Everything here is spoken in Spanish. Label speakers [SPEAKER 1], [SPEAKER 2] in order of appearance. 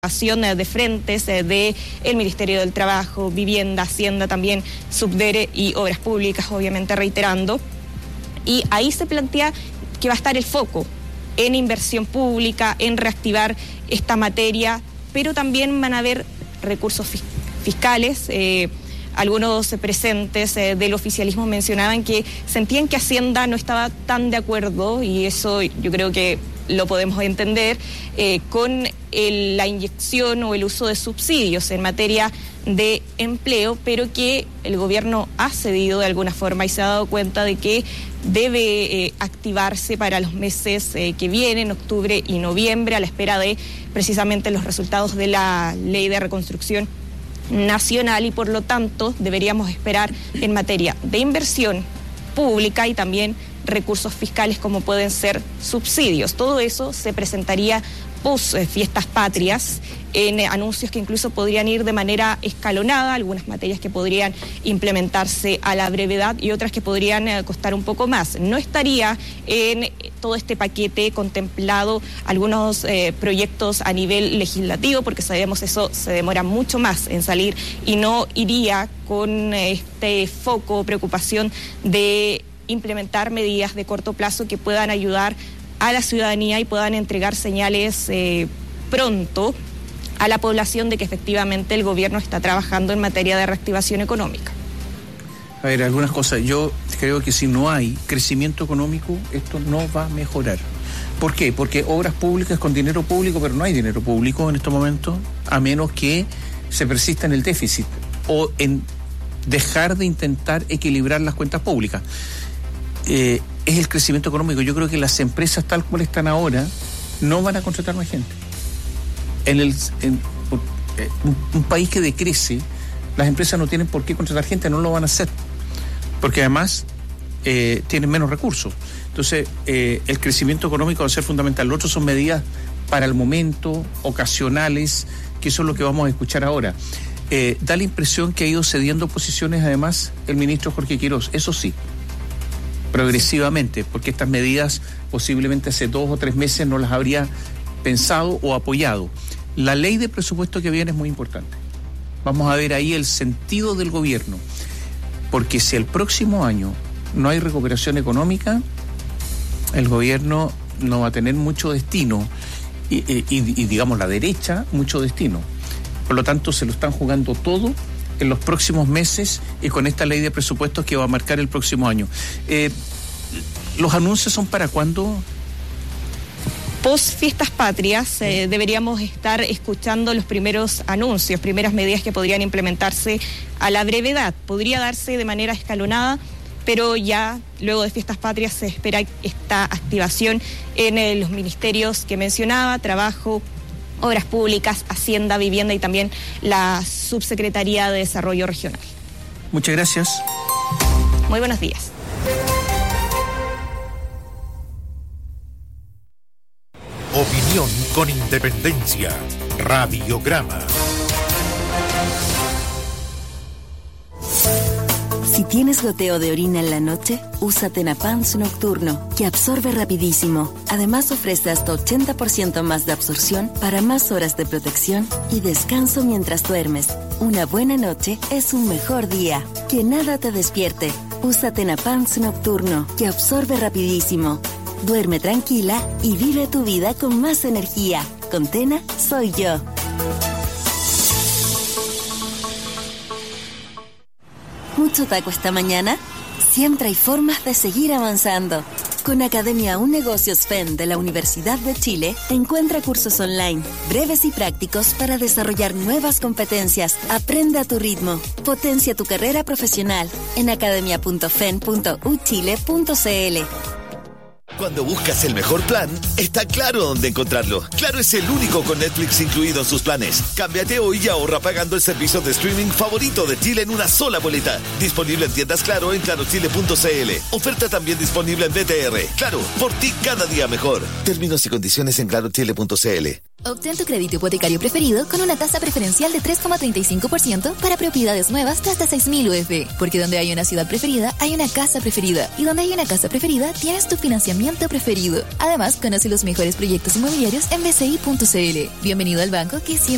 [SPEAKER 1] de frentes de el Ministerio del Trabajo, Vivienda, Hacienda, también Subdere y Obras Públicas, obviamente reiterando. Y ahí se plantea que va a estar el foco en inversión pública, en reactivar esta materia, pero también van a haber recursos fiscales. Algunos presentes del oficialismo mencionaban que sentían que Hacienda no estaba tan de acuerdo, y eso yo creo que lo podemos entender, con la inyección o el uso de subsidios en materia de empleo, pero que el gobierno ha cedido de alguna forma y se ha dado cuenta de que debe activarse para los meses que vienen, octubre y noviembre, a la espera de precisamente los resultados de la Ley de Reconstrucción Nacional, y por lo tanto deberíamos esperar en materia de inversión pública y también recursos fiscales como pueden ser subsidios. Todo eso se presentaría post fiestas patrias, en anuncios que incluso podrían ir de manera escalonada, algunas materias que podrían implementarse a la brevedad y otras que podrían costar un poco más. No estaría en todo este paquete contemplado algunos proyectos a nivel legislativo, porque sabemos eso se demora mucho más en salir y no iría con este foco o preocupación de implementar medidas de corto plazo que puedan ayudar a la ciudadanía y puedan entregar señales pronto a la población de que efectivamente el gobierno está trabajando en materia de reactivación económica.
[SPEAKER 2] A ver, algunas cosas. Yo creo que si no hay crecimiento económico, esto no va a mejorar. ¿Por qué? Porque obras públicas con dinero público, pero no hay dinero público en estos momentos, a menos que se persista en el déficit o en dejar de intentar equilibrar las cuentas públicas. Es el crecimiento económico. Yo creo que las empresas tal como están ahora no van a contratar más gente. En un país que decrece, las empresas no tienen por qué contratar gente, no lo van a hacer, porque además tienen menos recursos. Entonces, el crecimiento económico va a ser fundamental. Lo otro son medidas para el momento, ocasionales, que eso es lo que vamos a escuchar ahora. Da la impresión que ha ido cediendo posiciones, además, el ministro Jorge Quirós, eso sí, progresivamente, porque estas medidas posiblemente hace 2 o 3 meses no las habría pensado o apoyado. La ley de presupuesto que viene es muy importante. Vamos a ver ahí el sentido del gobierno, porque si el próximo año no hay recuperación económica, el gobierno no va a tener mucho destino y digamos la derecha mucho destino. Por lo tanto, se lo están jugando todo en los próximos meses y con esta ley de presupuestos que va a marcar el próximo año. ¿Los anuncios son para cuándo?
[SPEAKER 1] Post fiestas patrias deberíamos estar escuchando los primeros anuncios, primeras medidas que podrían implementarse a la brevedad. Podría darse de manera escalonada, pero ya luego de fiestas patrias se espera esta activación en los ministerios que mencionaba: Trabajo, Obras Públicas, Hacienda, Vivienda y también la Subsecretaría de Desarrollo Regional.
[SPEAKER 2] Muchas gracias.
[SPEAKER 1] Muy buenos días.
[SPEAKER 3] Opinión con independencia. Radiograma.
[SPEAKER 4] Si tienes goteo de orina en la noche, usa Tenapans Nocturno, que absorbe rapidísimo. Además ofrece hasta 80% más de absorción para más horas de protección y descanso mientras duermes. Una buena noche es un mejor día. Que nada te despierte. Usa Tenapans Nocturno, que absorbe rapidísimo. Duerme tranquila y vive tu vida con más energía. Con Tena, soy yo. ¿Mucho taco esta mañana? Siempre hay formas de seguir avanzando. Con Academia Un Negocios FEN de la Universidad de Chile, encuentra cursos online, breves y prácticos para desarrollar nuevas competencias. Aprende a tu ritmo. Potencia tu carrera profesional en academia.fen.uchile.cl.
[SPEAKER 5] Cuando buscas el mejor plan, está Claro dónde encontrarlo. Claro es el único con Netflix incluido en sus planes. Cámbiate hoy y ahorra pagando el servicio de streaming favorito de Chile en una sola boleta. Disponible en tiendas Claro en clarochile.cl. Oferta también disponible en BTR. Claro, por ti cada día mejor. Términos y condiciones en clarochile.cl.
[SPEAKER 6] Obtén tu crédito hipotecario preferido con una tasa preferencial de 3,35% para propiedades nuevas de hasta 6.000 UF. Porque donde hay una ciudad preferida, hay una casa preferida. Y donde hay una casa preferida, tienes tu financiamiento preferido. Además, conoce los mejores proyectos inmobiliarios en bci.cl. Bienvenido al banco que siempre